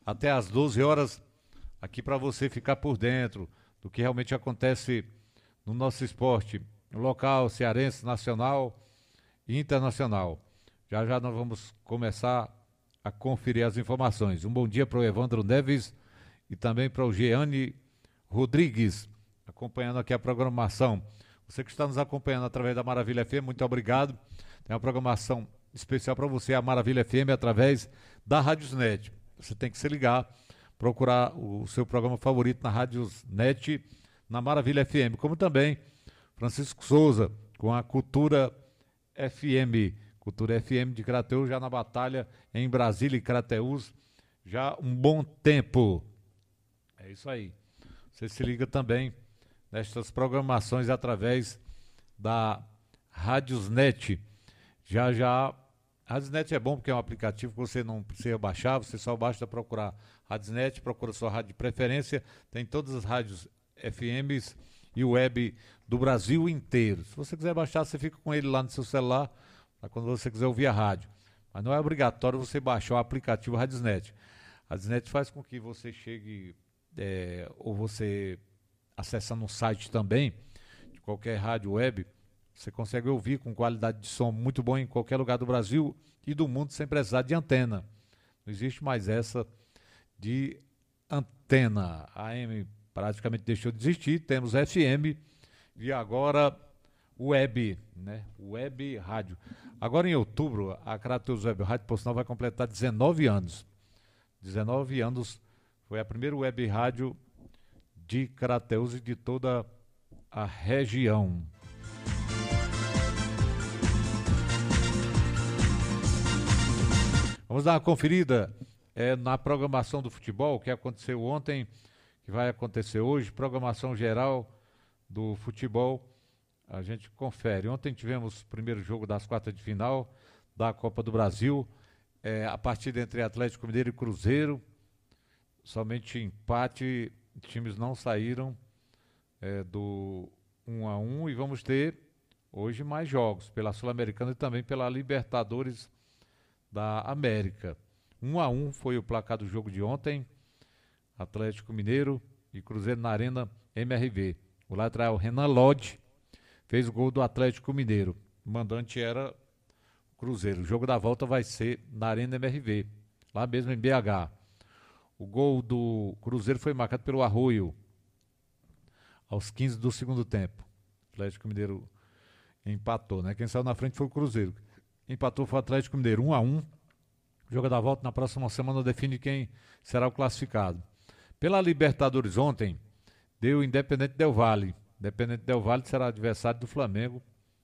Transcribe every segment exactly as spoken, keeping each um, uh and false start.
até às doze horas, aqui para você ficar por dentro do que realmente acontece no nosso esporte local, cearense, nacional e internacional. Já já nós vamos começar a conferir as informações. Um bom dia para o Evandro Neves e também para o Jeane Rodrigues, acompanhando aqui a programação. Você que está nos acompanhando através da Maravilha F M, muito obrigado. Tem uma programação especial para você, a Maravilha F M, através da Rádiosnet. Você tem que se ligar, procurar o seu programa favorito na Rádiosnet, na Maravilha F M, como também Francisco Souza, com a Cultura F M. Cultura F M de Crateús, já na batalha em Brasília e Crateús, já um bom tempo. É isso aí. Você se liga também nestas programações através da Rádiosnet. Já já, a Rádiosnet é bom porque é um aplicativo que você não precisa baixar, você só basta procurar Rádiosnet, procura sua rádio de preferência, tem todas as rádios F Ms e web do Brasil inteiro. Se você quiser baixar, você fica com ele lá no seu celular, para quando você quiser ouvir a rádio. Mas não é obrigatório você baixar o aplicativo Rádiosnet. A Rádiosnet faz com que você chegue, é, ou você acessando um site também, de qualquer rádio web, você consegue ouvir com qualidade de som muito bom em qualquer lugar do Brasil e do mundo sem precisar de antena. Não existe mais essa de antena. A A M praticamente deixou de existir, temos F M e agora web, né? Web rádio. Agora em outubro, a Crateus Web Rádio, por sinal, vai completar dezenove anos. dezenove anos, foi a primeira web rádio de Crateús e de toda a região. Vamos dar uma conferida é, na programação do futebol, que aconteceu ontem, que vai acontecer hoje, programação geral do futebol, a gente confere. Ontem tivemos o primeiro jogo das quartas de final da Copa do Brasil, é, a partida entre Atlético Mineiro e Cruzeiro, somente empate, times não saíram é, do um a um e vamos ter hoje mais jogos pela Sul-Americana e também pela Libertadores da América. um a um foi o placar do jogo de ontem, Atlético Mineiro e Cruzeiro na Arena M R V. O lateral Renan Lodge fez o gol do Atlético Mineiro. O mandante era o Cruzeiro. O jogo da volta vai ser na Arena M R V, lá mesmo em B H. O gol do Cruzeiro foi marcado pelo Arroio, aos quinze do segundo tempo. O Atlético Mineiro empatou, né? Quem saiu na frente foi o Cruzeiro. Empatou foi o Atlético Mineiro, um a um. O jogo da volta na próxima semana define quem será o classificado. Pela Libertadores ontem, deu Independente Del Valle. Independente Del Valle será adversário do Flamengo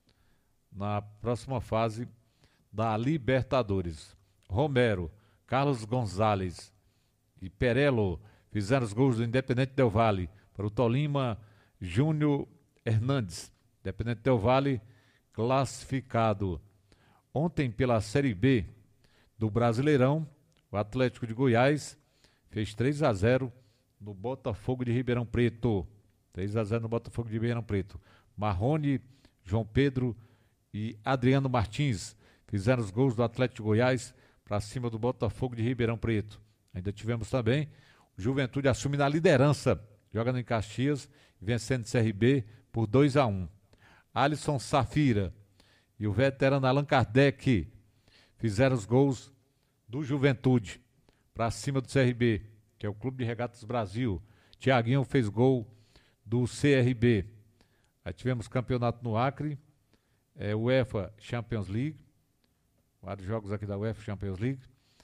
na próxima fase da Libertadores. Romero, Carlos Gonzalez e Perelo fizeram os gols do Independente Del Valle para o Tolima Júnior Hernandes. Independente Del Valle classificado. Ontem pela Série B do Brasileirão, o Atlético de Goiás fez três a zero no Botafogo de Ribeirão Preto. três a zero no Botafogo de Ribeirão Preto. Marrone, João Pedro e Adriano Martins fizeram os gols do Atlético de Goiás para cima do Botafogo de Ribeirão Preto. Ainda tivemos também o Juventude assume na liderança, jogando em Caxias, vencendo o C R B por dois a um. Alisson Safira e o veterano Allan Kardec fizeram os gols do Juventude para cima do C R B, que é o Clube de Regatas Brasil. Tiaguinho fez gol do C R B. Aí tivemos campeonato no Acre, é, UEFA Champions League, vários jogos aqui da UEFA Champions League.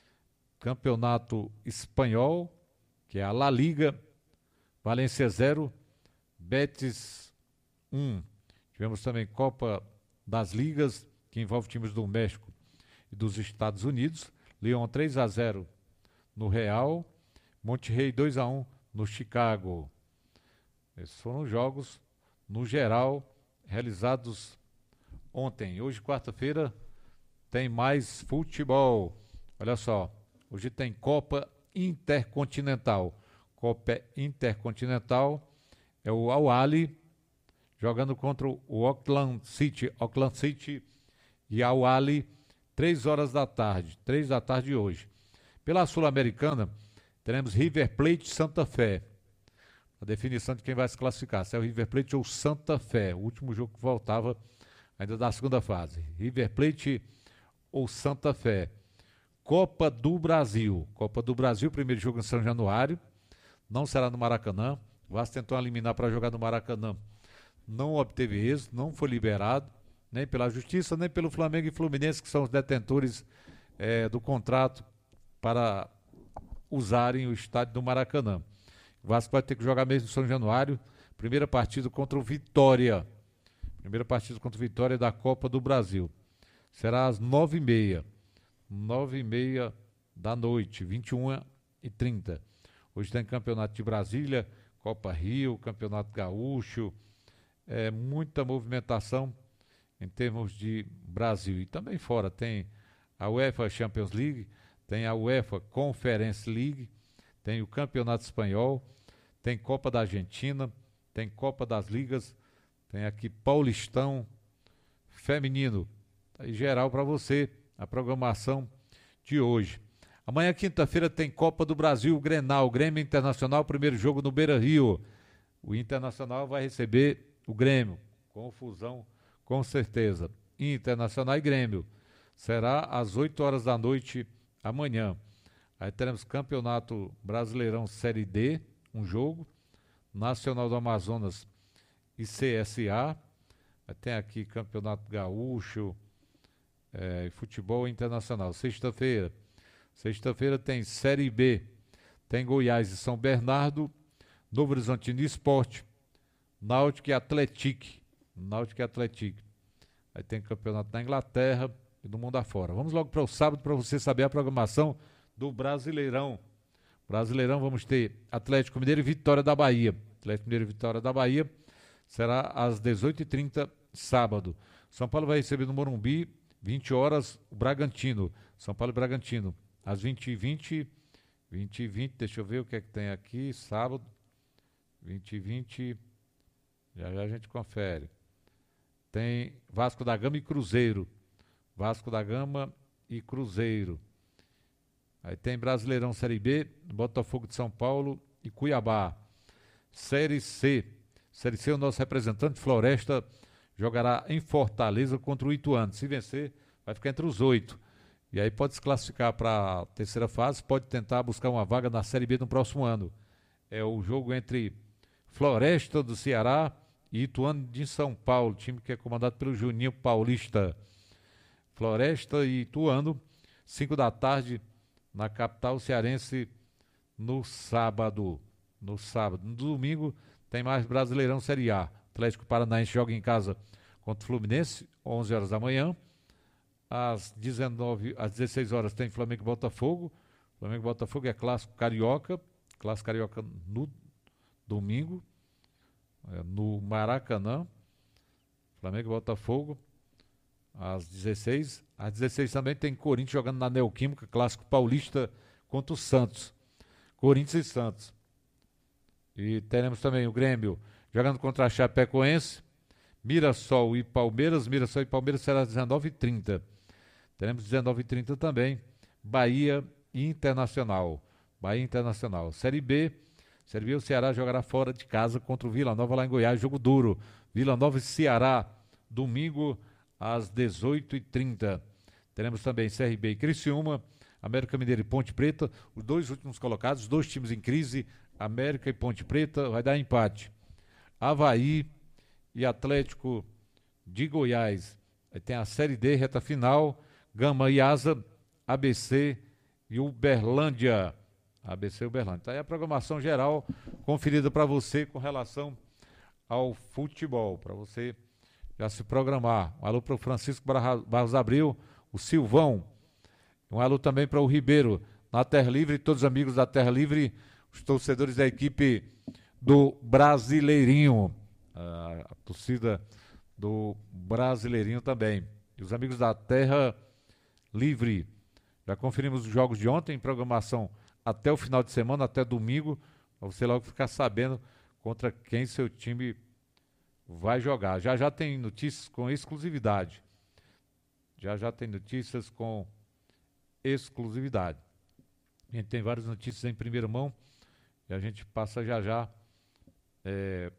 Campeonato espanhol, que é a La Liga, Valência zero, Betis um. Tivemos também Copa das Ligas, que envolve times do México e dos Estados Unidos. Lyon três a zero no Real, Monterrey dois a um no Chicago. Esses foram jogos, no geral, realizados ontem. Hoje, quarta-feira, tem mais futebol. Olha só, hoje tem Copa Intercontinental. Copa Intercontinental é o Al-Ahly jogando contra o Auckland City. Auckland City e Al-Ahly, três horas da tarde, três da tarde hoje. Pela Sul-Americana, teremos River Plate e Santa Fé. A definição de quem vai se classificar, se é o River Plate ou Santa Fé. O último jogo que voltava ainda da segunda fase. River Plate ou Santa Fé. Copa do Brasil. Copa do Brasil, primeiro jogo em São Januário. Não será no Maracanã. O Vasco tentou eliminar para jogar no Maracanã. Não obteve êxito, não foi liberado, nem pela Justiça, nem pelo Flamengo e Fluminense, que são os detentores é, do contrato para usarem o estádio do Maracanã. O Vasco vai ter que jogar mesmo em São Januário. Primeira partida contra o Vitória. Primeira partida contra o Vitória da Copa do Brasil. Será às nove e meia. Nove e meia da noite, vinte e uma e trinta. Hoje tem Campeonato de Brasília, Copa Rio, Campeonato Gaúcho. É muita movimentação em termos de Brasil. E também fora tem a UEFA Champions League, tem a UEFA Conference League, tem o Campeonato Espanhol, tem Copa da Argentina, tem Copa das Ligas, tem aqui Paulistão Feminino. Tá aí geral para você a programação de hoje. Amanhã, quinta-feira, tem Copa do Brasil, Grenal, Grêmio Internacional, primeiro jogo no Beira-Rio. O Internacional vai receber o Grêmio. Confusão, com certeza. Internacional e Grêmio. Será às oito horas da noite amanhã. Aí teremos Campeonato Brasileirão Série D, um jogo. Nacional do Amazonas e C S A. Aí tem aqui Campeonato Gaúcho é, e Futebol Internacional. Sexta-feira. Sexta-feira tem Série B. Tem Goiás e São Bernardo, Novo Horizontino e Sport, Náutico e Atlético. Náutico e Atlético. Aí tem campeonato na Inglaterra e do mundo afora. Vamos logo para o sábado para você saber a programação do Brasileirão. Brasileirão vamos ter Atlético Mineiro e Vitória da Bahia. Atlético Mineiro e Vitória da Bahia será às dezoito e trinta, sábado. São Paulo vai receber no Morumbi, vinte horas, o Bragantino. São Paulo e Bragantino. Às vinte e vinte, vinte e vinte, deixa eu ver o que é que tem aqui, sábado, vinte e vinte, já já a gente confere. Tem Vasco da Gama e Cruzeiro. Vasco da Gama e Cruzeiro. Aí tem Brasileirão Série B, Botafogo de São Paulo e Cuiabá. Série C. Série C, o nosso representante Floresta jogará em Fortaleza contra o Ituano. Se vencer, vai ficar entre os oito. E aí pode se classificar para a terceira fase, pode tentar buscar uma vaga na Série B no próximo ano. É o jogo entre Floresta do Ceará e Ituano de São Paulo, time que é comandado pelo Juninho Paulista. Floresta e Ituano, cinco da tarde, na capital cearense, no sábado. No sábado. No domingo tem mais Brasileirão Série A. Atlético Paranaense joga em casa contra o Fluminense, onze horas da manhã. Às dezenove, às dezesseis horas tem Flamengo e Botafogo. Flamengo e Botafogo é clássico carioca. Clássico carioca no domingo, é, no Maracanã. Flamengo e Botafogo às dezesseis. Às dezesseis também tem Corinthians jogando na Neoquímica, clássico paulista contra o Santos. Corinthians e Santos. E teremos também o Grêmio jogando contra a Chapecoense, Mirassol e Palmeiras. Mirassol e Palmeiras será às dezenove e trinta. Teremos dezenove e trinta também Bahia e Internacional. Bahia Internacional. Série B. Série B, o Ceará jogará fora de casa contra o Vila Nova lá em Goiás. Jogo duro. Vila Nova e Ceará. Domingo às dezoito e trinta. Teremos também C R B e Criciúma, América Mineiro e Ponte Preta. Os dois últimos colocados, dois times em crise. América e Ponte Preta, vai dar empate. Avaí e Atlético de Goiás. Aí tem a Série D, reta final. Gama e Asa, A B C e Uberlândia. A B C e Uberlândia. Tá aí a programação geral conferida para você com relação ao futebol, para você já se programar. Um alô para o Francisco Barros Abril, o Silvão. Um alô também para o Ribeiro, na Terra Livre, todos os amigos da Terra Livre, os torcedores da equipe do Brasileirinho, a, a torcida do Brasileirinho também. E os amigos da Terra Livre. Já conferimos os jogos de ontem, programação até o final de semana, até domingo, para você logo ficar sabendo contra quem seu time vai jogar. Já já tem notícias com exclusividade. Já já tem notícias com exclusividade. A gente tem várias notícias em primeira mão e a gente passa já já é,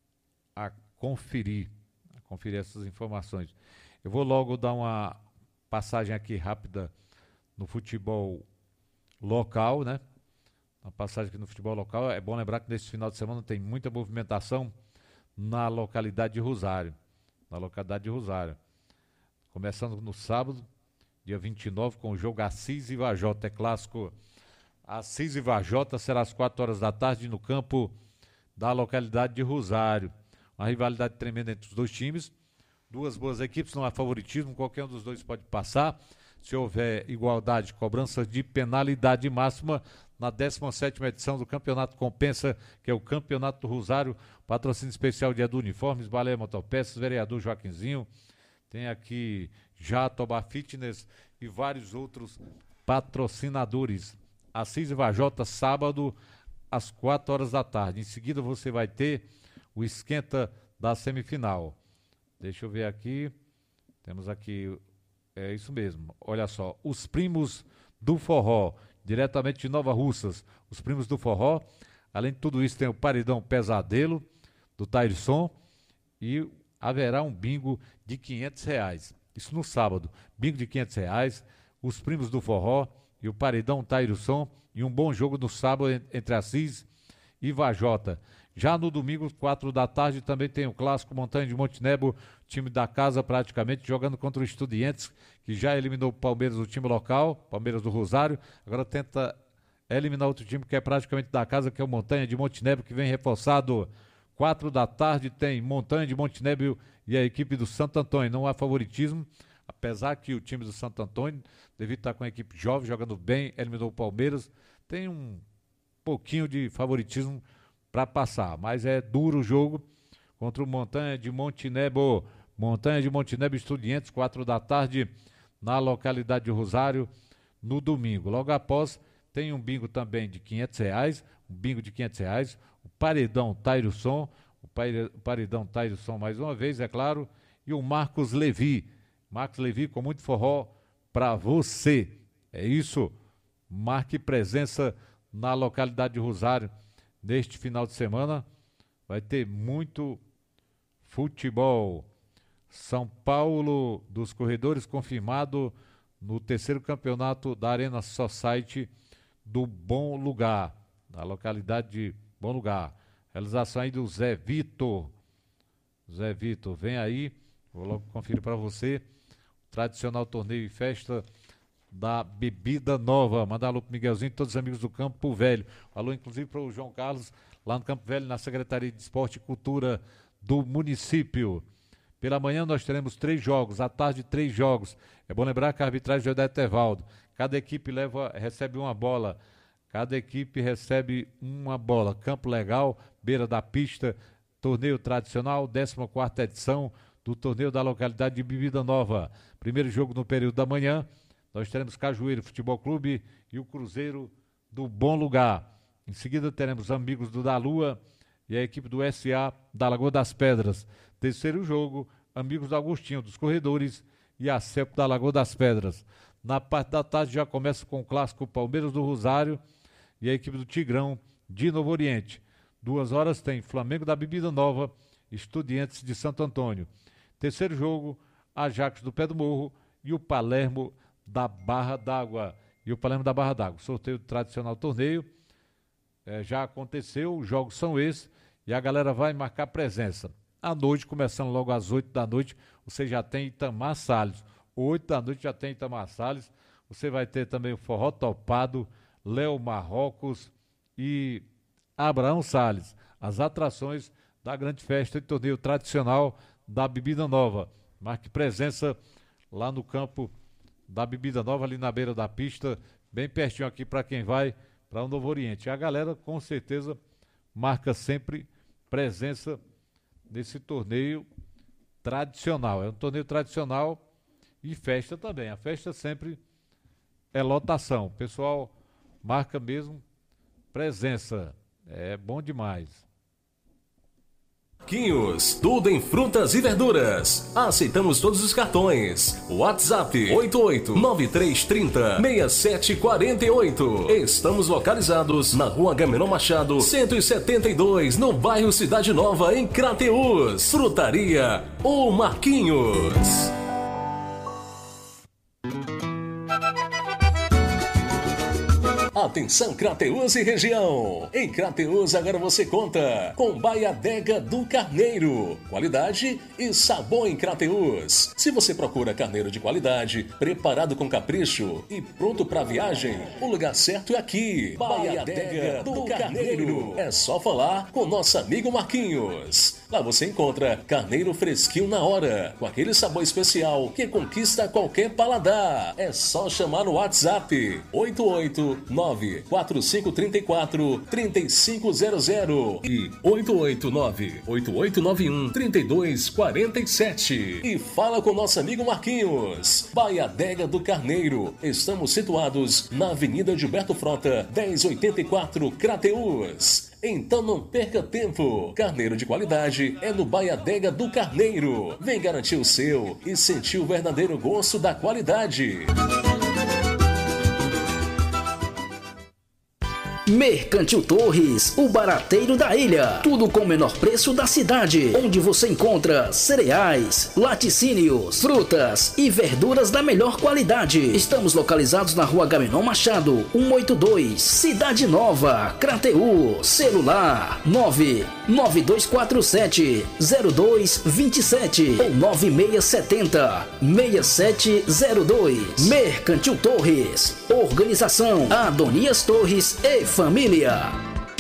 a conferir, a conferir essas informações. Eu vou logo dar uma passagem aqui rápida no futebol local, né? Uma passagem aqui no futebol local. É bom lembrar que nesse final de semana tem muita movimentação na localidade de Rosário. Na localidade de Rosário. Começando no sábado, dia vinte e nove, com o jogo Assis e Vajota. É clássico Assis e Vajota, será às quatro horas da tarde no campo da localidade de Rosário. Uma rivalidade tremenda entre os dois times. Duas boas equipes, não há favoritismo, qualquer um dos dois pode passar. Se houver igualdade, cobrança de penalidade máxima na décima sétima edição do Campeonato Compensa, que é o Campeonato do Rosário, patrocínio especial de Edu Uniformes, Baleia Motopeças, vereador Joaquinzinho, tem aqui Jatobá Fitness e vários outros patrocinadores. Assis e Vajota, sábado, às quatro horas da tarde. Em seguida você vai ter o esquenta da semifinal. Deixa eu ver aqui, temos aqui, é isso mesmo, olha só, os primos do forró, diretamente de Nova Russas, os primos do forró. Além de tudo isso, tem o paredão Pesadelo, do Tairson, e haverá um bingo de quinhentos reais. Isso no sábado, bingo de quinhentos reais, os primos do forró e o paredão Tairson, e um bom jogo no sábado entre Assis e Vajota. Já no domingo, quatro da tarde, também tem o clássico Montanha de Montenegro, time da casa praticamente, jogando contra o Estudiantes, que já eliminou o Palmeiras, o time local, Palmeiras do Rosário, agora tenta eliminar outro time que é praticamente da casa, que é o Montanha de Montenegro, que vem reforçado. Quatro da tarde tem Montanha de Montenegro e a equipe do Santo Antônio. Não há favoritismo, apesar que o time do Santo Antônio, devido estar com a equipe jovem, jogando bem, eliminou o Palmeiras, tem um pouquinho de favoritismo para passar, mas é duro o jogo contra o Montanha de Montenegro. Montanha de Montenegro Estudiantes, quatro da tarde, na localidade de Rosário, no domingo. Logo após, tem um bingo também de quinhentos reais, um bingo de quinhentos reais, o paredão Tairson, o paredão Tairson mais uma vez, é claro, e o Marcos Levi. Marcos Levi com muito forró para você. É isso, marque presença na localidade de Rosário. Neste final de semana vai ter muito futebol. São Paulo dos Corredores confirmado no terceiro campeonato da Arena Society do Bom Lugar, na localidade de Bom Lugar. Realização aí do Zé Vitor. Zé Vitor, vem aí, vou logo conferir para você. Tradicional torneio e festa da Bebida Nova. Mandar alô pro Miguelzinho e todos os amigos do Campo Velho. Alô, inclusive, para o João Carlos, lá no Campo Velho, na Secretaria de Esporte e Cultura do município. Pela manhã nós teremos três jogos, à tarde três jogos. É bom lembrar que a arbitragem é da Etevaldo. Cada equipe leva, recebe uma bola. Cada equipe recebe uma bola. Campo Legal, beira da pista, torneio tradicional, décima quarta edição do torneio da localidade de Bebida Nova. Primeiro jogo no período da manhã. Nós teremos Cajueiro Futebol Clube e o Cruzeiro do Bom Lugar. Em seguida teremos Amigos do da Lua e a equipe do S A da Lagoa das Pedras. Terceiro jogo, Amigos do Agostinho dos Corredores e a C E P da Lagoa das Pedras. Na parte da tarde já começa com o clássico Palmeiras do Rosário e a equipe do Tigrão de Novo Oriente. Duas horas tem Flamengo da Bebida Nova, Estudiantes de Santo Antônio. Terceiro jogo, Ajax do Pé do Morro e o Palermo da Barra d'Água. E o Palermo da Barra d'Água. Sorteio do tradicional torneio. É, já aconteceu, os jogos são esses e a galera vai marcar presença. À noite, começando logo às oito da noite, você já tem Itamar Salles. Oito da noite já tem Itamar Salles. Você vai ter também o Forró Topado, Léo Marrocos e Abraão Salles. As atrações da grande festa de torneio tradicional da Bebida Nova. Marque presença lá no campo da Bebida Nova, ali na beira da pista, bem pertinho aqui para quem vai para o Novo Oriente. A galera, com certeza, marca sempre presença nesse torneio tradicional. É um torneio tradicional e festa também. A festa sempre é lotação. O pessoal marca mesmo presença. É bom demais. Marquinhos, tudo em frutas e verduras. Aceitamos todos os cartões. WhatsApp oito oito nove três três zero seis sete quatro oito. Estamos localizados na Rua Agamenon Machado, cento e setenta e dois, no bairro Cidade Nova, em Crateús. Frutaria O Marquinhos. Atenção, Crateús e região! Em Crateús agora você conta com Baiadega do Carneiro. Qualidade e sabor em Crateús. Se você procura carneiro de qualidade, preparado com capricho e pronto para viagem, o lugar certo é aqui. Baiadega do Carneiro. É só falar com nosso amigo Marquinhos. Lá você encontra carneiro fresquinho na hora, com aquele sabor especial que conquista qualquer paladar. É só chamar no WhatsApp oito oito nove quatro cinco três quatro três cinco zero zero e oito oito nove oito oito nove um três dois quatro sete. E fala com nosso amigo Marquinhos. Baiadega do Carneiro. Estamos situados na Avenida Gilberto Frota, dez oitenta e quatro, Crateús. Então não perca tempo. Carneiro de qualidade é no Baiadega do Carneiro. Vem garantir o seu e sentir o verdadeiro gosto da qualidade. Mercantil Torres, o barateiro da ilha. Tudo com o menor preço da cidade. Onde você encontra cereais, laticínios, frutas e verduras da melhor qualidade. Estamos localizados na Rua Agamenon Machado, cento e oitenta e dois, Cidade Nova, Crateús. Celular nove nove dois quatro sete zero dois dois sete ou nove seis sete zero seis sete zero dois. Mercantil Torres. Organização Adonias Torres e Família.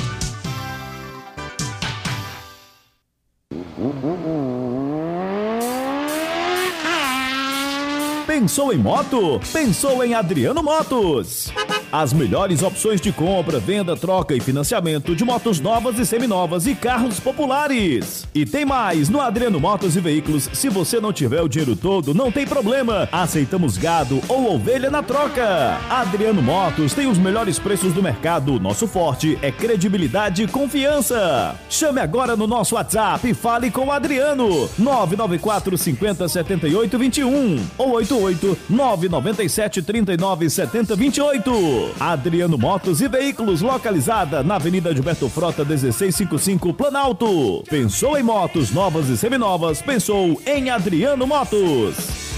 Pensou em moto? Pensou em Adriano Motos. As melhores opções de compra, venda, troca e financiamento de motos novas e seminovas e carros populares. E tem mais, no Adriano Motos e Veículos, se você não tiver o dinheiro todo, não tem problema. Aceitamos gado ou ovelha na troca. Adriano Motos tem os melhores preços do mercado. Nosso forte é credibilidade e confiança. Chame agora no nosso WhatsApp e fale com o Adriano. nove nove quatro cinco zero sete oito dois um ou oito oito nove nove sete três nove sete zero dois oito. Adriano Motos e Veículos, localizada na Avenida Gilberto Frota, dezesseis cinquenta e cinco, Planalto. Pensou em motos novas e seminovas? Pensou em Adriano Motos.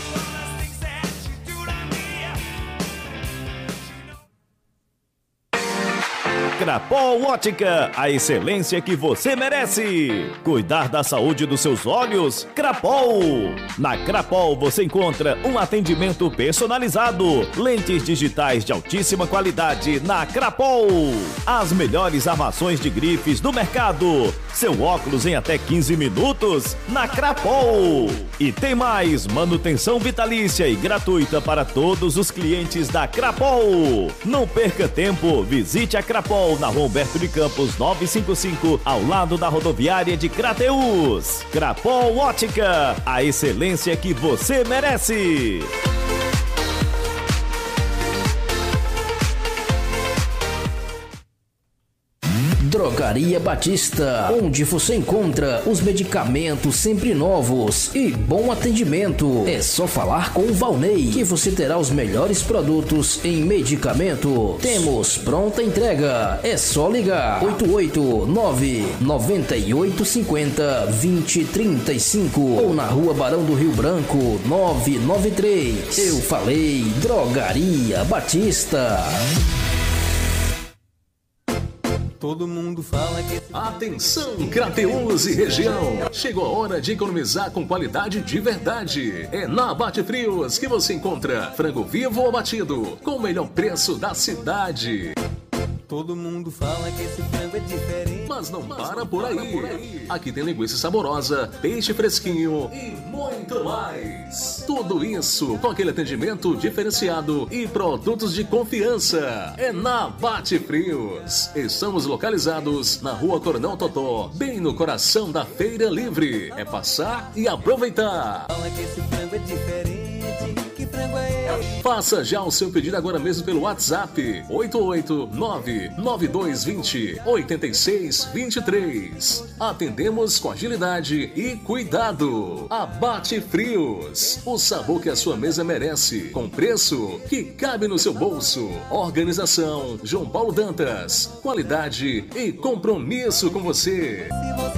Crapol Ótica, a excelência que você merece. Cuidar da saúde dos seus olhos? Crapol. Na Crapol você encontra um atendimento personalizado, lentes digitais de altíssima qualidade na Crapol. As melhores armações de grifes do mercado. Seu óculos em até quinze minutos na Crapol. E tem mais, manutenção vitalícia e gratuita para todos os clientes da Crapol. Não perca tempo, visite a Crapol na Rua Humberto de Campos novecentos e cinquenta e cinco, ao lado da rodoviária de Crateús. Crapol Ótica, a excelência que você merece. Drogaria Batista, onde você encontra os medicamentos sempre novos e bom atendimento. É só falar com o Valnei que você terá os melhores produtos em medicamento. Temos pronta entrega. É só ligar oito oito nove nove oito cinco zero dois zero três cinco ou na Rua Barão do Rio Branco novecentos e noventa e três. Eu falei Drogaria Batista. Todo mundo fala que... Atenção, Crateús e região! Chegou a hora de economizar com qualidade de verdade. É na Abate Frios que você encontra frango vivo ou abatido, com o melhor preço da cidade. Todo mundo fala que esse frango é diferente. Mas não para por aí. Aqui tem linguiça saborosa, peixe fresquinho e muito mais. Tudo isso com aquele atendimento diferenciado e produtos de confiança. É na Bate Frios. Estamos localizados na Rua Coronel Totó, bem no coração da Feira Livre. É passar e aproveitar. Fala que esse frango é diferente. Que frango é esse? Faça já o seu pedido agora mesmo pelo WhatsApp oito oito nove nove dois dois zero oito seis dois três. Atendemos com agilidade e cuidado. Abate Frios, o sabor que a sua mesa merece, com preço que cabe no seu bolso. Organização João Paulo Dantas, qualidade e compromisso com você.